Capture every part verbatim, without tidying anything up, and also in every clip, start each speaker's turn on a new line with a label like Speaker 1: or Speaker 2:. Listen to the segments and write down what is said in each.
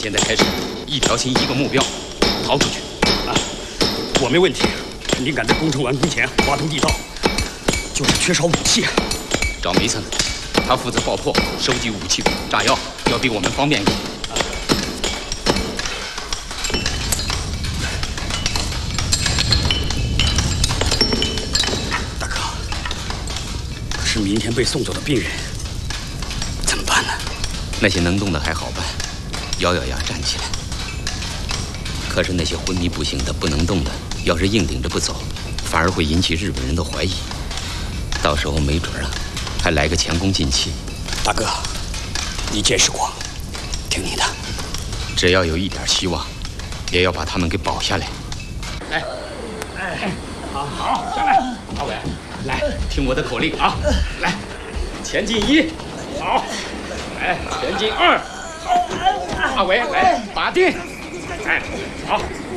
Speaker 1: 现在开始，一条心一个目标，逃出去。
Speaker 2: 啊，我没问题，肯定赶在工程完工前挖通地道，就是缺少武器。
Speaker 1: 找梅森，他负责爆破、收集武器、炸药，要比我们方便一点。
Speaker 2: 是明天被送走的病人，怎么办呢？
Speaker 1: 那些能动的还好办，咬咬牙站起来。可是那些昏迷不醒的、不能动的，要是硬顶着不走，反而会引起日本人的怀疑。到时候没准啊，还来个前功尽弃。
Speaker 2: 大哥，你见识过，听你的。
Speaker 1: 只要有一点希望，也要把他们给保下来。来，
Speaker 2: 哎，好，好，上来，阿伟。
Speaker 1: 来，听我的口令啊！来，前进一，好，来，前进二，好，阿伟来打定，哎，好，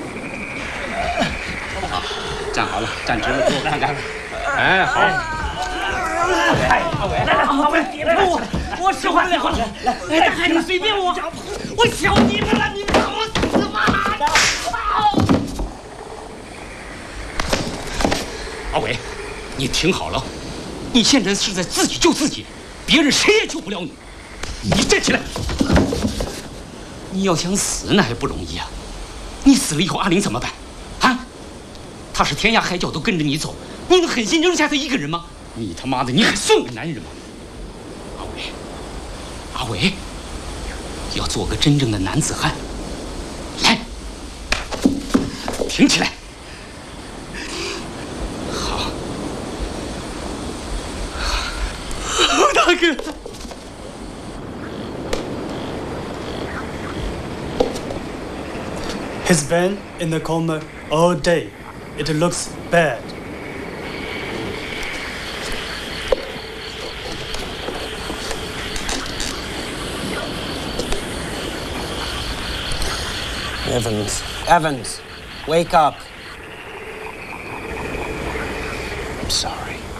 Speaker 1: 好，站好了，站直了，给我看看，哎，好，
Speaker 3: 阿伟，来来，阿伟，别碰我，我受不了了，来，大海，你随便我，我求你们了，你们让我死吧！
Speaker 1: 阿伟。 你听好了，你现在是在自己救自己，别人谁也救不了你。你站起来！你要想死那还不容易啊！你死了以后，阿玲怎么办？啊？他是天涯海角都跟着你走，你能狠心扔下他一个人吗？你他妈的，你还算个男人吗？阿伟，阿伟，要做个真正的男子汉。来，挺起来！ 大哥，
Speaker 4: He's been in the coma all day. It looks bad.
Speaker 5: Evans, Evans, wake up. I'm sorry.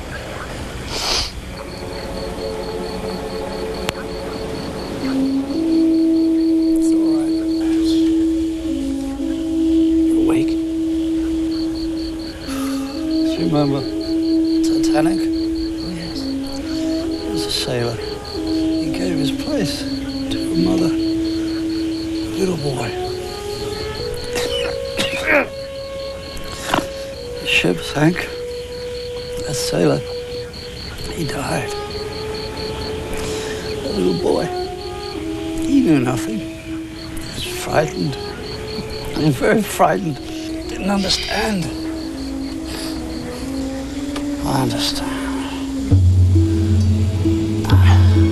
Speaker 6: Remember Titanic? Oh, yes. He was a sailor. He gave his place to a mother, a little boy. The ship sank. That sailor, he died. The little boy, he knew nothing. He was frightened. He was very frightened. Didn't understand. I understand.